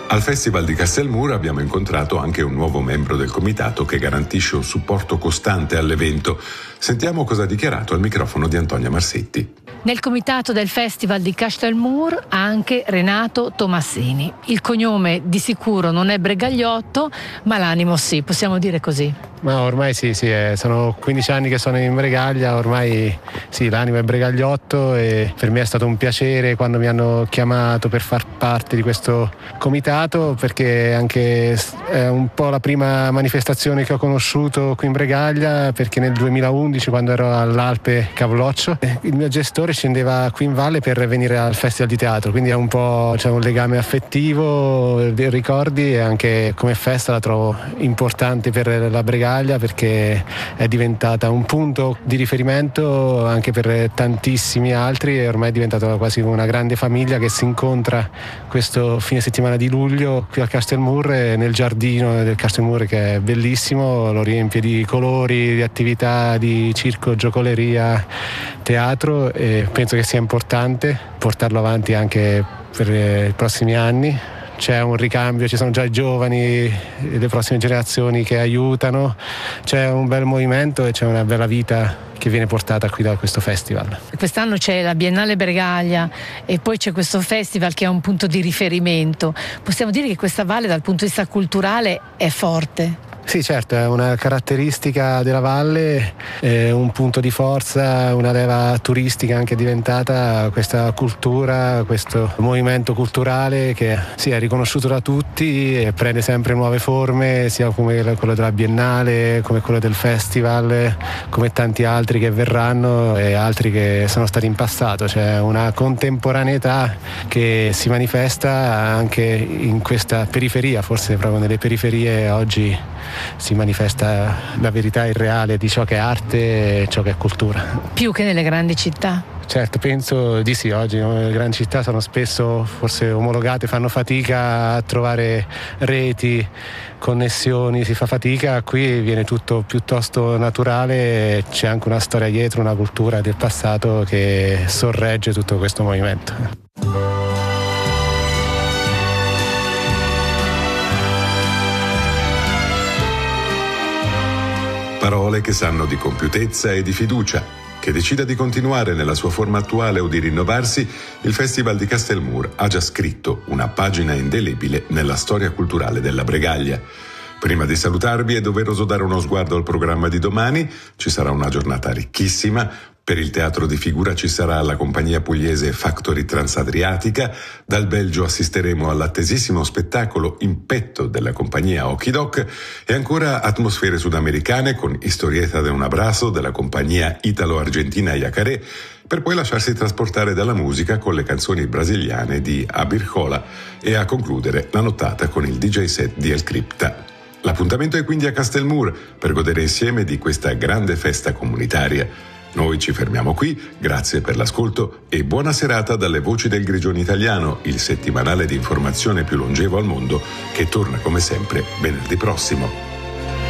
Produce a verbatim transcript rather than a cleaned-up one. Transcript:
Al Festival di Castelmour abbiamo incontrato anche un nuovo membro del comitato che garantisce un supporto costante all'evento. Sentiamo cosa ha dichiarato al microfono di Antonia Marsetti. Nel comitato del Festival di Castelmour anche Renato Tomassini. Il cognome di sicuro non è Bregagliotto, ma l'animo sì, possiamo dire così. Ma ormai sì, sì, eh, sono quindici anni che sono in Bregaglia, ormai sì, l'animo è Bregagliotto e per me è stato un piacere quando mi hanno chiamato per far parte di questo comitato, perché anche è un po' la prima manifestazione che ho conosciuto qui in Bregaglia, perché nel duemilaundici, quando ero all'Alpe Cavloccio, il mio gestore scendeva qui in valle per venire al Festival di Teatro, quindi è un po', c'è un legame affettivo, dei ricordi, e anche come festa la trovo importante per la Bregaglia, perché è diventata un punto di riferimento anche per tantissimi altri e ormai è diventata quasi una grande famiglia che si incontra questo fine settimana di luglio qui a Castelmour, nel giardino del Castelmour, che è bellissimo, lo riempie di colori, di attività, di circo, giocoleria, teatro, e penso che sia importante portarlo avanti anche per i prossimi anni. C'è un ricambio, ci sono già i giovani, le prossime generazioni che aiutano, c'è un bel movimento e c'è una bella vita che viene portata qui da questo festival. Quest'anno c'è la Biennale Bregaglia e poi c'è questo festival che è un punto di riferimento. Possiamo dire che questa valle dal punto di vista culturale è forte? Sì, certo, è una caratteristica della valle, è un punto di forza, una leva turistica anche diventata questa cultura, questo movimento culturale che sì, è riconosciuto da tutti e prende sempre nuove forme, sia come quello della Biennale, come quello del festival, come tanti altri che verranno e altri che sono stati in passato. C'è una contemporaneità che si manifesta anche in questa periferia, forse proprio nelle periferie oggi si manifesta la verità irreale di ciò che è arte e ciò che è cultura. Più che nelle grandi città? Certo, penso di sì. Oggi no? Le grandi città sono spesso forse omologate, fanno fatica a trovare reti, connessioni, si fa fatica. Qui viene tutto piuttosto naturale, c'è anche una storia dietro, una cultura del passato che sorregge tutto questo movimento. Parole che sanno di compiutezza e di fiducia. Che decida di continuare nella sua forma attuale o di rinnovarsi, il Festival di Castelmour ha già scritto una pagina indelebile nella storia culturale della Bregaglia. Prima di salutarvi è doveroso dare uno sguardo al programma di domani. Ci sarà una giornata ricchissima. Per il teatro di figura ci sarà la compagnia pugliese Factory Transadriatica. Dal Belgio assisteremo all'attesissimo spettacolo Impetto della compagnia Okidok e ancora atmosfere sudamericane con Historieta de un Abrazo della compagnia italo-argentina Yacaré, per poi lasciarsi trasportare dalla musica con le canzoni brasiliane di Abirjola e a concludere la nottata con il D J set di El Crypta. L'appuntamento è quindi a Castelmour per godere insieme di questa grande festa comunitaria. Noi ci fermiamo qui, grazie per l'ascolto e buona serata dalle Voci del Grigione Italiano, il settimanale di informazione più longevo al mondo che torna come sempre venerdì prossimo.